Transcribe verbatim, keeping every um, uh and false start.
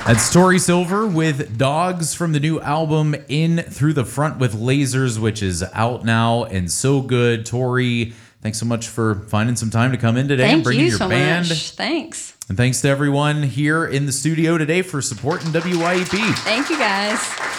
That's Tori Silver with Dogs from the new album In Through the Front with Lasers, which is out now and so good. Tori, thanks so much for finding some time to come in today Thank and bringing you your so band. much. Thanks. And thanks to everyone here in the studio today for supporting W Y E P. Thank you, guys.